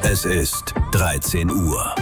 Es ist 13 Uhr.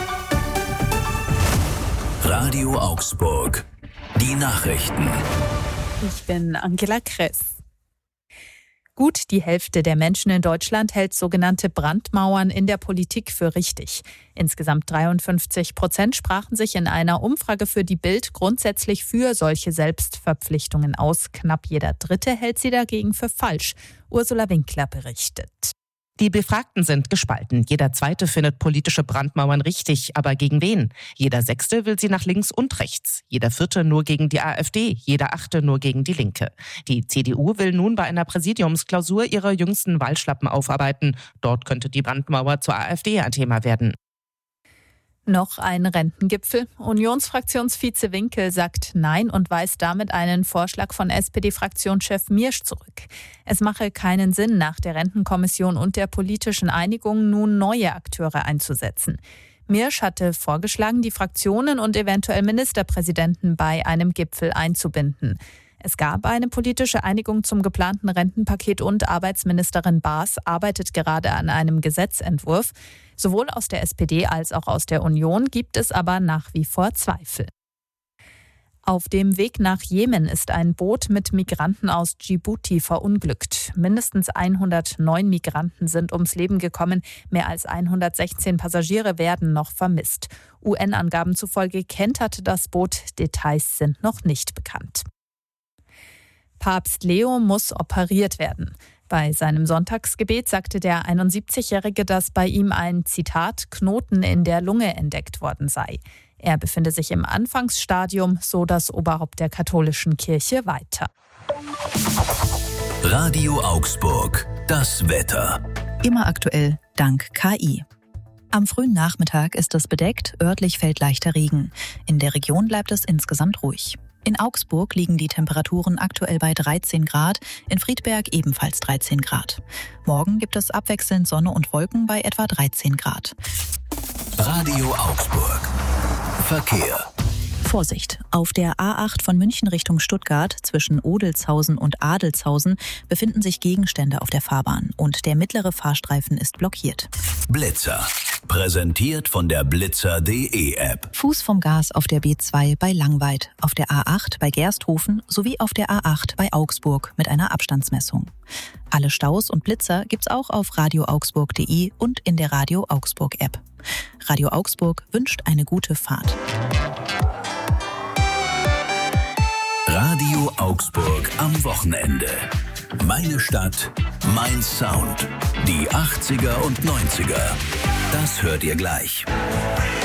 Radio Augsburg. Die Nachrichten. Ich bin Angela Kress. Gut die Hälfte der Menschen in Deutschland hält sogenannte Brandmauern in der Politik für richtig. Insgesamt 53% sprachen sich in einer Umfrage für die Bild grundsätzlich für solche Selbstverpflichtungen aus. Knapp jeder Dritte hält sie dagegen für falsch. Ursula Winkler berichtet. Die Befragten sind gespalten. Jeder Zweite findet politische Brandmauern richtig, aber gegen wen? Jeder Sechste will sie nach links und rechts. Jeder Vierte nur gegen die AfD, jeder Achte nur gegen die Linke. Die CDU will nun bei einer Präsidiumsklausur ihre jüngsten Wahlschlappen aufarbeiten. Dort könnte die Brandmauer zur AfD ein Thema werden. Noch ein Rentengipfel. Unionsfraktionsvize Winkel sagt Nein und weist damit einen Vorschlag von SPD-Fraktionschef Miersch zurück. Es mache keinen Sinn, nach der Rentenkommission und der politischen Einigung nun neue Akteure einzusetzen. Miersch hatte vorgeschlagen, die Fraktionen und eventuell Ministerpräsidenten bei einem Gipfel einzubinden. Es gab eine politische Einigung zum geplanten Rentenpaket und Arbeitsministerin Baas arbeitet gerade an einem Gesetzentwurf. Sowohl aus der SPD als auch aus der Union gibt es aber nach wie vor Zweifel. Auf dem Weg nach Jemen ist ein Boot mit Migranten aus Djibouti verunglückt. Mindestens 109 Migranten sind ums Leben gekommen. Mehr als 116 Passagiere werden noch vermisst. UN-Angaben zufolge kenterte das Boot. Details sind noch nicht bekannt. Papst Leo muss operiert werden. Bei seinem Sonntagsgebet sagte der 71-Jährige, dass bei ihm ein, Zitat, Knoten in der Lunge entdeckt worden sei. Er befinde sich im Anfangsstadium, so das Oberhaupt der katholischen Kirche weiter. Radio Augsburg. Das Wetter. Immer aktuell, dank KI. Am frühen Nachmittag ist es bedeckt, örtlich fällt leichter Regen. In der Region bleibt es insgesamt ruhig. In Augsburg liegen die Temperaturen aktuell bei 13 Grad, in Friedberg ebenfalls 13 Grad. Morgen gibt es abwechselnd Sonne und Wolken bei etwa 13 Grad. Radio Augsburg. Verkehr. Vorsicht! Auf der A8 von München Richtung Stuttgart zwischen Odelshausen und Adelshausen befinden sich Gegenstände auf der Fahrbahn und der mittlere Fahrstreifen ist blockiert. Blitzer. Präsentiert von der Blitzer.de App. Fuß vom Gas auf der B2 bei Langweid, auf der A8 bei Gersthofen sowie auf der A8 bei Augsburg mit einer Abstandsmessung. Alle Staus und Blitzer gibt's auch auf radioaugsburg.de und in der Radio Augsburg App. Radio Augsburg wünscht eine gute Fahrt. Radio Augsburg am Wochenende. Meine Stadt, mein Sound. Die 80er und 90er. Das hört ihr gleich.